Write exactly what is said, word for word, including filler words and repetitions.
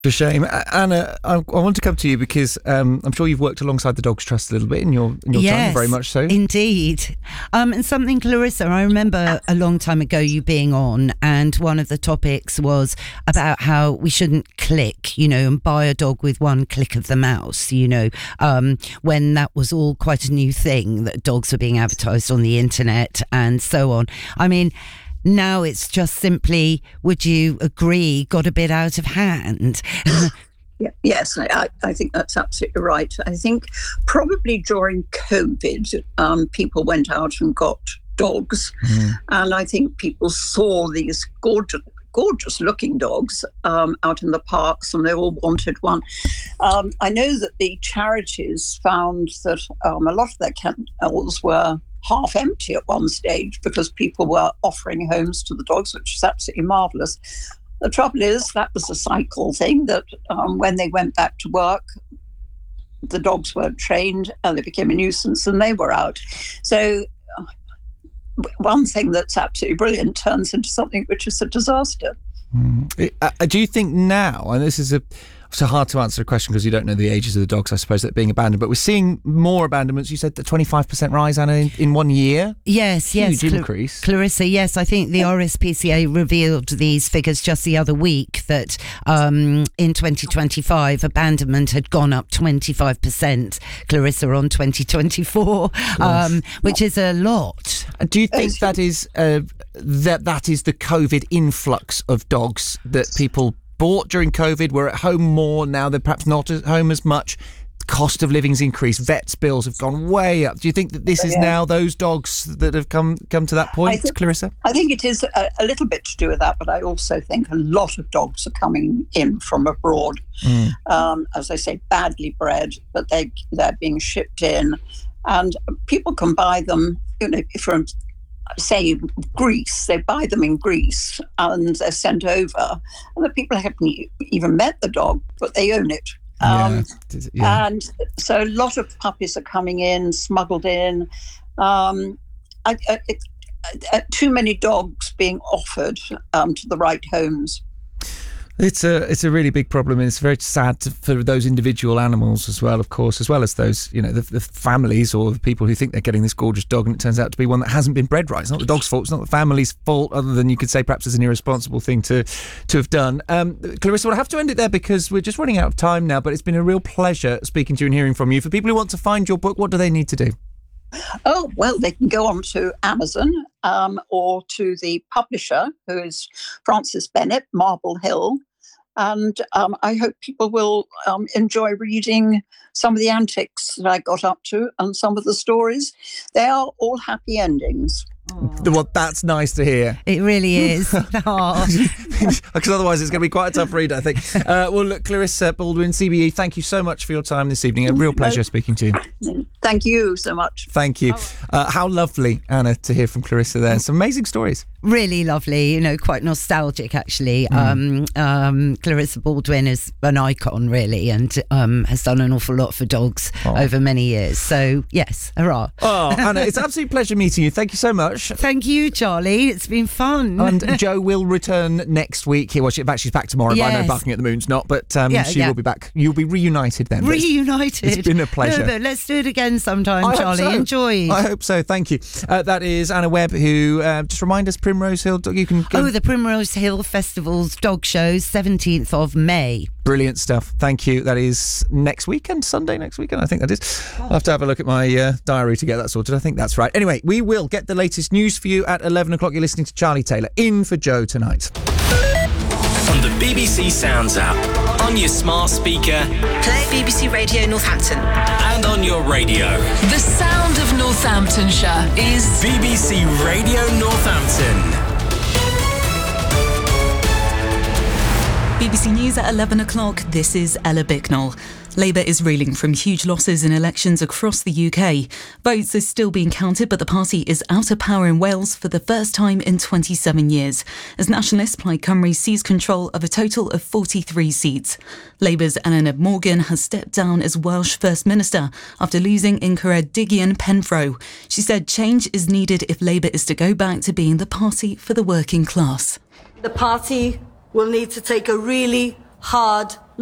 For shame. Anna, I, I want to come to you because um, I'm sure you've worked alongside the Dogs Trust a little bit in your, in your yes, time, very much so. Indeed. Um, and something, Clarissa, I remember a long time ago you being on, and one of the topics was about how we shouldn't click, you know, and buy a dog with one click of the mouse, you know, um, when that was all quite a new thing, that dogs were being advertised on the internet and so on. I mean, now it's just simply, would you agree, got a bit out of hand? Yeah, yes, I, I think that's absolutely right. I think probably during COVID, um, people went out and got dogs. Mm. And I think people saw these gorgeous, gorgeous looking dogs um, out in the parks, and they all wanted one. Um, I know that the charities found that um, a lot of their kennels were half empty at one stage because people were offering homes to the dogs, which is absolutely marvellous. The trouble is that was a cycle thing, that um, when they went back to work, the dogs weren't trained and they became a nuisance and they were out. So uh, one thing that's absolutely brilliant turns into something which is a disaster. Mm. Uh, do you think now, and this is a so hard to answer a question because you don't know the ages of the dogs, I suppose, that are being abandoned, but we're seeing more abandonments. You said the twenty-five percent rise, Anna, in, in one year? Yes, yes. Huge increase. Cl- Clarissa, yes, I think the R S P C A revealed these figures just the other week, that um, in twenty twenty-five, abandonment had gone up twenty-five percent, Clarissa, on twenty twenty-four, um, which is a lot. Do you think that is uh, that that is the COVID influx of dogs that people bought during COVID? We're at home more now, they're perhaps not at home as much. Cost of living's increased, vets bills have gone way up. Do you think that this is yeah. now those dogs that have come come to that point, I think, Clarissa? I think it is a, a little bit to do with that, but I also think a lot of dogs are coming in from abroad. Mm. Um, as I say, badly bred, but they they're being shipped in, and people can buy them, you know, from, say, Greece. They buy them in Greece and they're sent over, and the people haven't even met the dog, but they own it. Um, yeah. Yeah. And so a lot of puppies are coming in, smuggled in. Um, I, I, it, I, too many dogs being offered um, to the right homes. It's a it's a really big problem, and it's very sad to, for those individual animals as well, of course, as well as those, you know, the, the families or the people who think they're getting this gorgeous dog and it turns out to be one that hasn't been bred right. It's not the dog's fault, it's not the family's fault, other than you could say perhaps it's an irresponsible thing to to have done. Um, Clarissa, we'll have to end it there because we're just running out of time now, but it's been a real pleasure speaking to you and hearing from you. For people who want to find your book, what do they need to do? Oh, well, they can go on to Amazon um, or to the publisher, who is Francis Bennett, Marble Hill. And um, I hope people will um, enjoy reading some of the antics that I got up to and some of the stories. They are all happy endings. Well, that's nice to hear. It really is. Because otherwise it's going to be quite a tough read, I think. Uh, well, look, Clarissa Baldwin, C B E, thank you so much for your time this evening. A real pleasure speaking to you. Thank you so much. Thank you. Uh, how lovely, Anna, to hear from Clarissa there. Some amazing stories. Really lovely, you know, quite nostalgic, actually. Mm. Um, um, Clarissa Baldwin is an icon, really, and um, has done an awful lot for dogs oh. over many years. So, yes, hurrah. Oh, Anna, it's an absolute pleasure meeting you. Thank you so much. Thank you, Charlie. It's been fun. And Jo will return next week. Well, she, in fact, she's back tomorrow. Yes. But I know Barking at the Moon's not, but um, yeah, she yeah. will be back. You'll be reunited then. Reunited. It's, it's been a pleasure. No, no, let's do it again sometime, I Charlie. Hope so. Enjoy. I hope so. Thank you. Uh, that is Anna Webb, who, uh, just remind us, Primrose Hill, you can go. Oh, the Primrose Hill Festival's dog show, seventeenth of May. Brilliant stuff. Thank you. That is next weekend, Sunday next weekend, I think that is. I'll have to have a look at my uh, diary to get that sorted. I think that's right. Anyway, we will get the latest news for you at eleven o'clock. You're listening to Charlie Taylor in for Jo tonight. On the B B C Sounds app, on your smart speaker, play B B C Radio Northampton, and on your radio. The sound of Northamptonshire is B B C Radio Northampton. B B C News at eleven o'clock, this is Ella Bicknell. Labour is reeling from huge losses in elections across the U K. Votes are still being counted, but the party is out of power in Wales for the first time in twenty-seven years, as Nationalist Plaid Cymru seize control of a total of forty-three seats. Labour's Eleanor Morgan has stepped down as Welsh First Minister after losing in Ceredigion Penfro. She said change is needed if Labour is to go back to being the party for the working class. The party will need to take a really hard